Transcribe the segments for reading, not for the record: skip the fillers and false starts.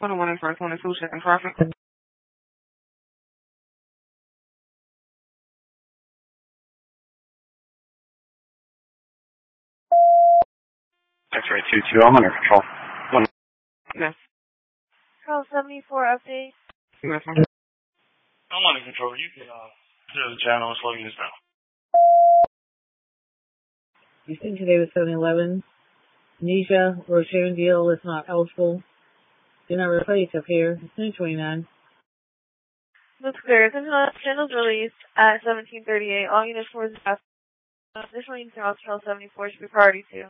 101 and first 1 and 2, checking traffic. X-ray 2-2, I'm under control. One. Yes. Control 74 update. Yes, ma'am. I'm under control. You can clear the channel and slow this down. You think today was 7-Eleven. Nisha or sharing deal is not eligible. Do not replace up here. 1029. Looks clear. Channel's released at 1738. All units towards the additional units in Control 74 should be priority 2.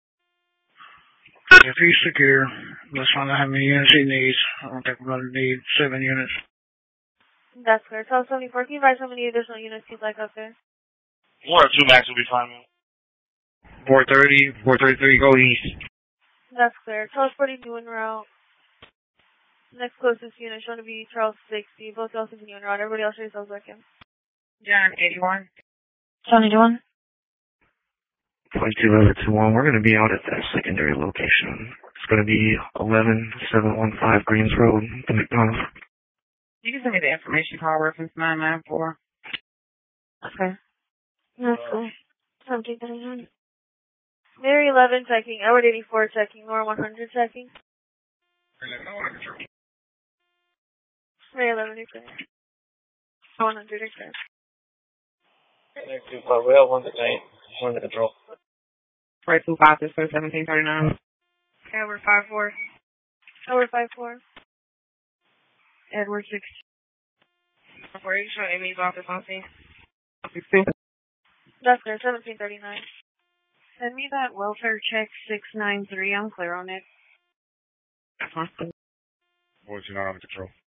If he's secure, let's find out how many units he needs. I don't think we're going to need 7 units. That's clear. Control 74, can you advise how many additional units you'd like up there? 1 or 2 max will be fine, man. 430, 433, go east. That's clear. Charles 42 en route. Next closest unit shown to be Charles 60. Both also continue en route. Everybody else show yourselves second. John 81. Johnny doing? 221121, we're going to be out at that secondary location. It's going to be 11715 Greens Road, the McDonald's. You can send me the information call reference 994. Okay. That's cool. 1739. Mary 11 checking. Edward 84 checking. Laura 100 checking. Mary 11 checking. 100 checking. Next 2-5, we have 1 to 8. 1 to control. Right 25, this is 1739. Edward 54. Edward 54. Edward 6. Where are you showing Amy's office on scene? 16. That's clear. 1739. Send me that welfare check 693. I'm clear on it. That's fine. Boys, you're not under control.